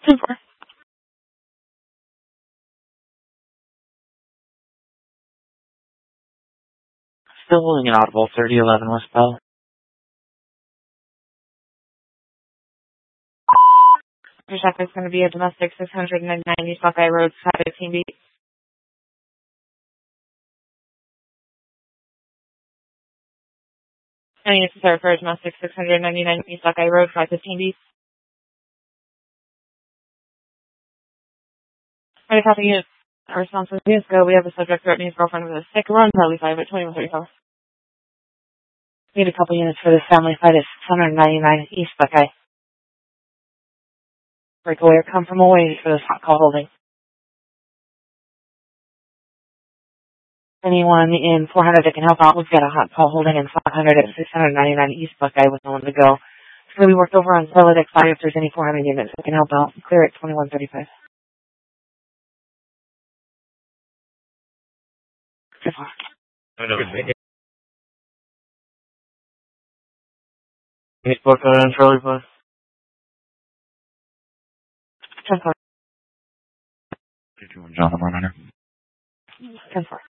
10-4. Still holding an audible, 3011 westbound. Your traffic is going to be a domestic 699 East Buckeye Road, 515 B. And it's sir for domestic 699 East Buckeye Road, 515 B. Ready to copy unit. Our response is news go. We have a subject threatening his girlfriend with a stick run, Charlie 5 at 2134. Need a couple units for this family fight at 699 East Buckeye. Breakaway or come from away for this hot call holding. Anyone in 400 that can help out, we've got a hot call holding in 500 at 699 East Buckeye with no one to go. It's going to be worked over on Solid X5 if there's any 400 units that can help out. Clear at 2135. So far. East Buckeye and Charlie 5. 10-4. 51 John, I'm running. 10-4.